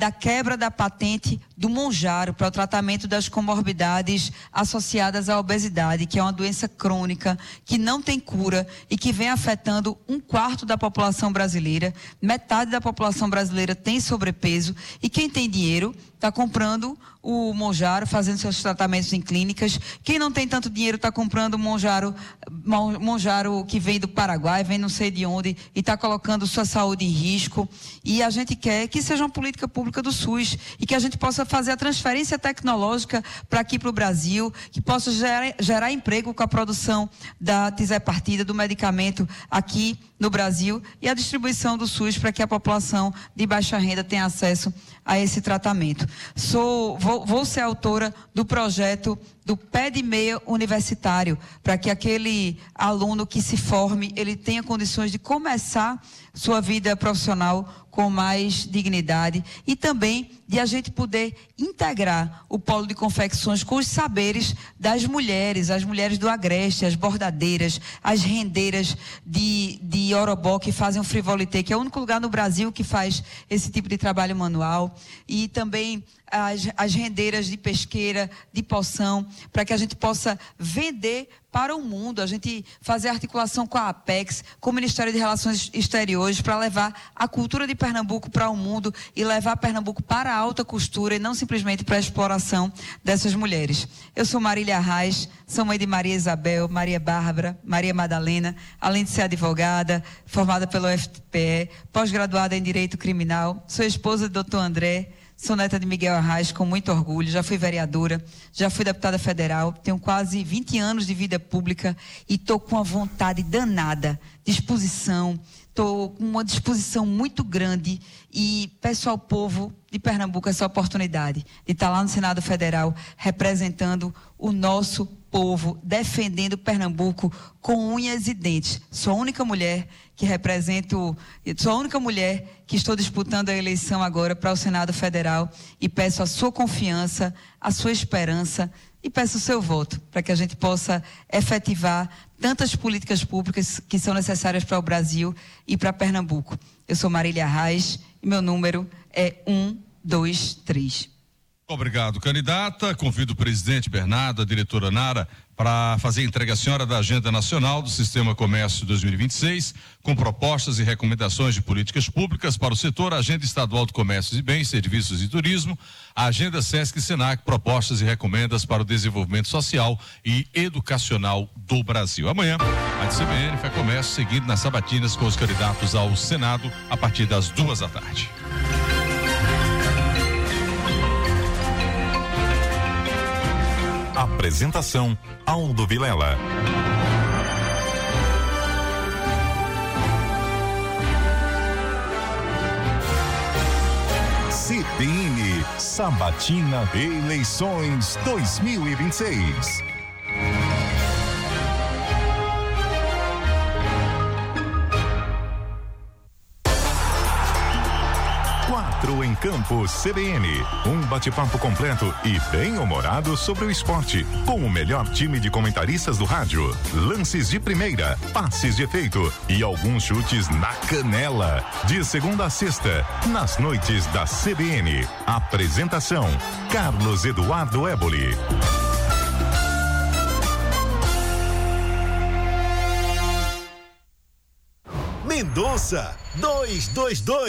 da quebra da patente do Mounjaro para o tratamento das comorbidades associadas à obesidade, que é uma doença crônica, que não tem cura e que vem afetando 1/4 da população brasileira. Metade da população brasileira tem sobrepeso e quem tem dinheiro está comprando o Mounjaro, fazendo seus tratamentos em clínicas. Quem não tem tanto dinheiro está comprando o Mounjaro que vem do Paraguai, vem não sei de onde, e está colocando sua saúde em risco. E a gente quer que seja uma política pública do SUS e que a gente possa fazer a transferência tecnológica para aqui para o Brasil, que possa gerar emprego com a produção da tizepatida, do medicamento aqui no Brasil, e a distribuição do SUS para que a população de baixa renda tenha acesso a esse tratamento. Vou ser autora do projeto do pé de meia universitário, para que aquele aluno que se forme, ele tenha condições de começar sua vida profissional com mais dignidade, e também de a gente poder integrar o polo de confecções com os saberes das mulheres, as mulheres do Agreste, as bordadeiras, as rendeiras de Orobó, que fazem o frivolité, que é o único lugar no Brasil que faz esse tipo de trabalho manual, e também as rendeiras de pesqueira, de poção, para que a gente possa vender para o mundo, a gente fazer articulação com a Apex, com o Ministério de Relações Exteriores, para levar a cultura de Pernambuco para o mundo e levar Pernambuco para a alta costura e não simplesmente para a exploração dessas mulheres. Eu sou Marília Arraes, sou mãe de Maria Isabel, Maria Bárbara, Maria Madalena, além de ser advogada, formada pelo UFPE, pós-graduada em Direito Criminal, sou esposa do Dr. André, sou neta de Miguel Arraes, com muito orgulho, já fui vereadora, já fui deputada federal, tenho quase 20 anos de vida pública e estou com uma vontade danada, disposição, estou com uma disposição muito grande e peço ao povo de Pernambuco essa oportunidade de estar lá no Senado Federal representando o nosso povo, defendendo Pernambuco com unhas e dentes. Sou a única mulher que sou a única mulher que estou disputando a eleição agora para o Senado Federal e peço a sua confiança, a sua esperança e peço o seu voto para que a gente possa efetivar tantas políticas públicas que são necessárias para o Brasil e para Pernambuco. Eu sou Marília Arraes e meu número é 123. Obrigado, candidata. Convido o presidente Bernardo, a diretora Nara, para fazer a entrega à senhora da Agenda Nacional do Sistema Comércio 2026, com propostas e recomendações de políticas públicas para o setor, a Agenda Estadual do Comércio de Bens, Serviços e Turismo, a Agenda Sesc e Senac, propostas e recomendas para o desenvolvimento social e educacional do Brasil. Amanhã, a CBN Fé Comércio, seguindo nas sabatinas com os candidatos ao Senado, a partir das 14h. Apresentação: Aldo Vilela. CBN Sabatina de Eleições 2026. Em Campo CBN, um bate-papo completo e bem-humorado sobre o esporte, com o melhor time de comentaristas do rádio, lances de primeira, passes de efeito e alguns chutes na canela. De segunda a sexta, nas noites da CBN. Apresentação: Carlos Eduardo Éboli. Mendonça 222.